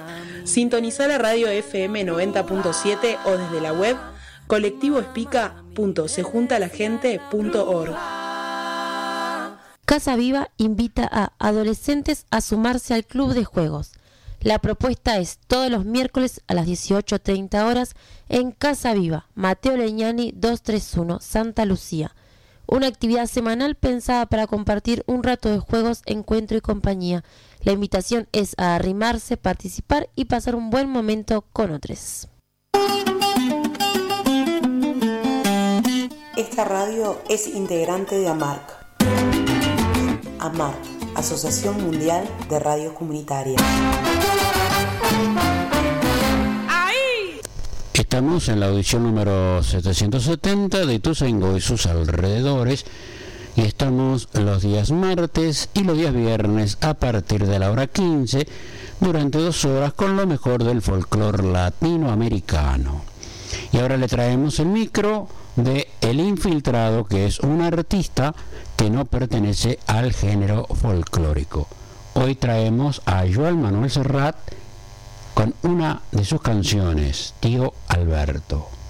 Sintoniza la radio FM 90.7 o desde la web colectivoespica.sejuntalagente.org. Casa Viva invita a adolescentes a sumarse al club de juegos. La propuesta es todos los miércoles a las 18:30 horas en Casa Viva, Mateo Leñani 231, Santa Lucía. Una actividad semanal pensada para compartir un rato de juegos, encuentro y compañía. La invitación es a arrimarse, participar y pasar un buen momento con otros. Esta radio es integrante de AMARC. AMARC, Asociación Mundial de Radios Comunitarias. Estamos en la audición número 770 de Ituzaingó y sus alrededores y estamos los días martes y los días viernes a partir de la hora 15 durante 2 horas con lo mejor del folclore latinoamericano. Y ahora le traemos el micro de El Infiltrado, que es un artista que no pertenece al género folclórico. Hoy traemos a Joan Manuel Serrat con una de sus canciones, Tío Alberto.